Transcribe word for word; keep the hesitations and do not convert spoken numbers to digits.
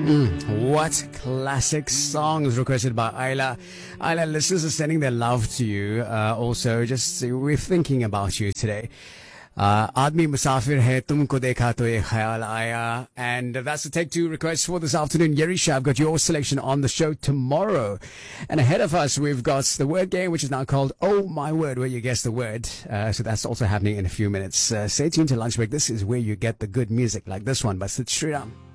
What classic songs requested by Ayla. Ayla, listeners are sending their love to you. Uh, also, just uh, we're thinking about you today. Uh, Aadmi Musafir hai, tumko dekha to ye khayal aaya. And that's the Take Two request for this afternoon. Yerisha, I've got your selection on the show tomorrow. And ahead of us, we've got the word game, which is now called Oh My Word, where you guess the word. Uh, so that's also happening in a few minutes. Uh, stay tuned to Lunch Break. This is where you get the good music, like this one by Sid Sriram.